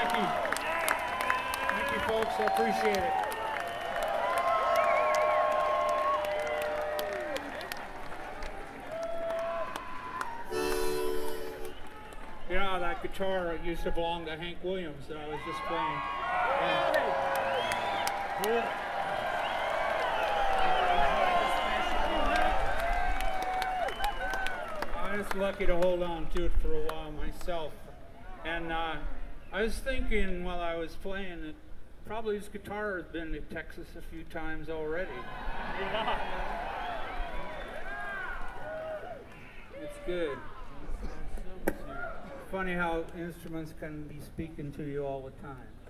Thank you. Thank you, folks. I appreciate it. Yeah, that guitar used to belong to Hank Williams that I was just playing. Yeah. I was lucky to hold on to it for a while myself. And I was thinking while I was playing that probably this guitar has been to Texas a few times already. Yeah. It's good. Funny how instruments can be speaking to you all the time.